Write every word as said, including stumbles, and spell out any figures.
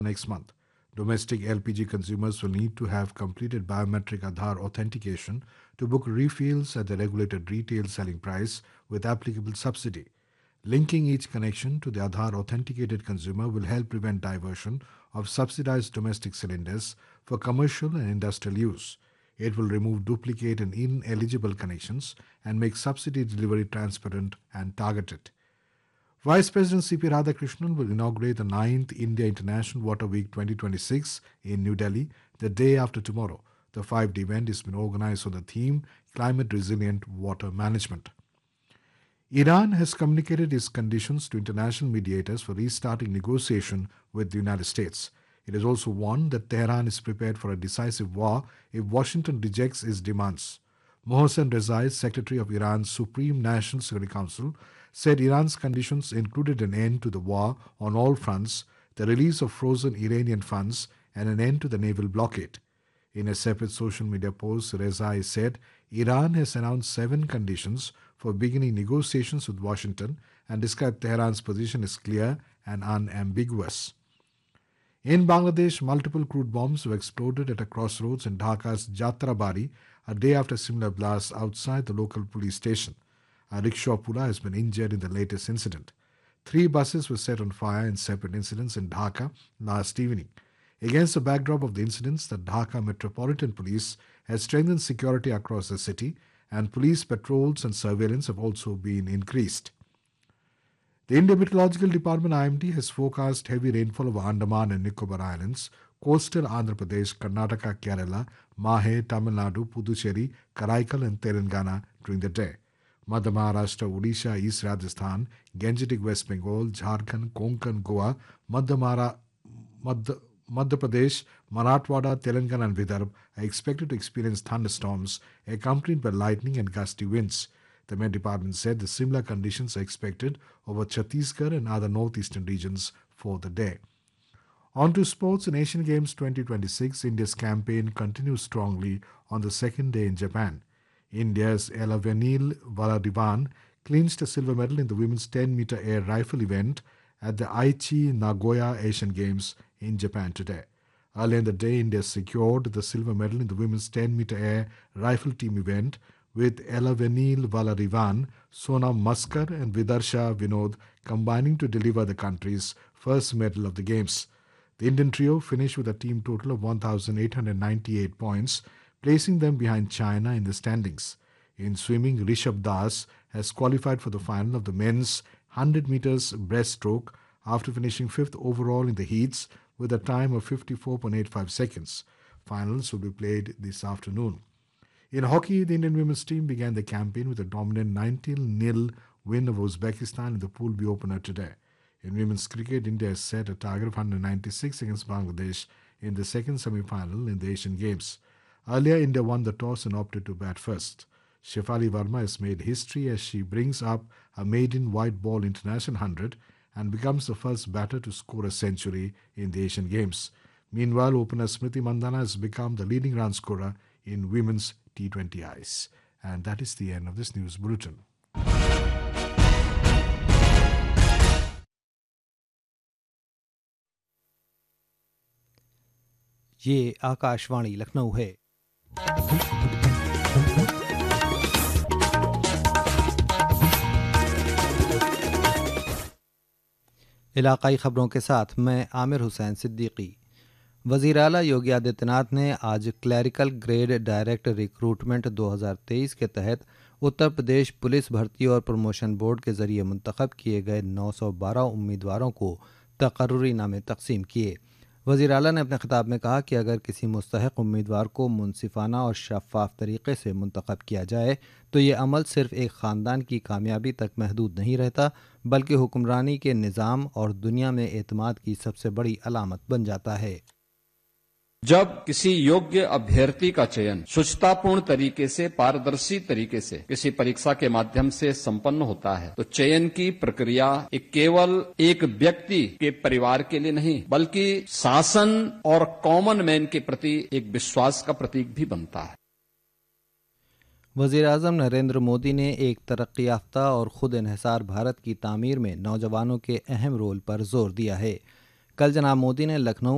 next month. Domestic L P G consumers will need to have completed biometric Aadhaar authentication to book refills at the regulated retail selling price with applicable subsidy. Linking each connection to the Aadhaar authenticated consumer will help prevent diversion of subsidized domestic cylinders for commercial and industrial use. It will remove duplicate and ineligible connections and make subsidy delivery transparent and targeted. Vice President C P Radhakrishnan will inaugurate the ninth India International Water Week twenty twenty-six in New Delhi the day after tomorrow. The five-day event has been organized on the theme Climate Resilient Water Management. Iran has communicated its conditions to international mediators for restarting negotiation with the United States. It has also warned that Tehran is prepared for a decisive war if Washington rejects its demands. Mohsen Rezai, Secretary of Iran's Supreme National Security Council, said Iran's conditions included an end to the war on all fronts, the release of frozen Iranian funds, and an end to the naval blockade. In a separate social media post, Rezai said Iran has announced seven conditions for beginning negotiations with Washington and described Tehran's position as clear and unambiguous. In Bangladesh, multiple crude bombs were exploded at a crossroads in Dhaka's Jatrabari a day after similar blasts outside the local police station. A rickshaw puller has been injured in the latest incident. Three buses were set on fire in separate incidents in Dhaka last evening. Against the backdrop of the incidents, the Dhaka Metropolitan Police has strengthened security across the city, and police patrols and surveillance have also been increased. The Indian Meteorological Department I M D has forecast heavy rainfall over Andaman and Nicobar Islands, coastal Andhra Pradesh, Karnataka, Kerala, Mahe, Tamil Nadu, Puducherry, Karaikal and Telangana during the day. Madhya Maharashtra, Odisha, East Rajasthan, Gangetic West Bengal, Jharkhand, Konkan, Goa, Madhya, Mara, Madhya, Madhya Pradesh, Marathwada, Telangana and Vidarbha are expected to experience thunderstorms accompanied by lightning and gusty winds. The Met Department said the similar conditions are expected over Chhattisgarh and other northeastern regions for the day. On to sports. In Asian Games twenty twenty-six, India's campaign continues strongly on the second day in Japan. India's Elavenil Valadivan clinched a silver medal in the women's ten meter air rifle event at the Aichi Nagoya Asian Games in Japan today. Earlier in the day, India secured the silver medal in the women's ten meter air rifle team event with Elavenil Valadivan, Sonam Maskar and Vidarsha Vinod combining to deliver the country's first medal of the Games. The Indian trio finished with a team total of one thousand eight hundred ninety-eight points, placing them behind China in the standings. In swimming, Rishabh Das has qualified for the final of the men's one hundred meters breaststroke after finishing fifth overall in the heats with a time of fifty-four point eight five seconds. Finals will be played this afternoon. In hockey, the Indian women's team began the campaign with a dominant nineteen nil win over Uzbekistan in the Pool B opener today. In women's cricket, India has set a target of one hundred ninety-six against Bangladesh in the second semi-final in the Asian Games. Earlier, India won the toss and opted to bat first. Shefali Verma has made history as she brings up a maiden white ball international one hundred and becomes the first batter to score a century in the Asian Games. Meanwhile, opener Smriti Mandhana has become the leading run scorer in women's T twenty Is. And that is the end of this news bulletin. ये आकाशवाणी लखनऊ है। इलाकाई खबरों के साथ मैं आमिर हुसैन सिद्दीकी। वज़ीर आला योगी आदित्यनाथ ने आज क्लैरिकल ग्रेड डायरेक्ट रिक्रूटमेंट दो हज़ार तेईस के तहत उत्तर प्रदेश पुलिस भर्ती और प्रमोशन बोर्ड के ज़रिए मुंतखब किए गए नौ सौ बारह उम्मीदवारों को तकर्रुरी नामे तकसीम किए। वज़ीर आला ने अपने खिताब में कहा कि अगर किसी मुस्तहिक उम्मीदवार को मुनसिफाना और शफ़ाफ तरीक़े से मुंतखब किया जाए तो ये अमल सिर्फ़ एक ख़ानदान की कामयाबी तक महदूद नहीं रहता, बल्कि हुक्मरानी के निज़ाम और दुनिया में एतमाद की सबसे बड़ी अलामत बन जाता है। जब किसी योग्य अभ्यर्थी का चयन शुचितापूर्ण तरीके से, पारदर्शी तरीके से किसी परीक्षा के माध्यम से संपन्न होता है तो चयन की प्रक्रिया एक केवल एक व्यक्ति के परिवार के लिए नहीं बल्कि शासन और कॉमन मैन के प्रति एक विश्वास का प्रतीक भी बनता है। वज़ीर आज़म नरेंद्र मोदी ने एक तरक्की याफ्ता और खुद इन्हिसार भारत की तामीर में नौजवानों के अहम रोल पर जोर दिया है। कल जनाब मोदी ने लखनऊ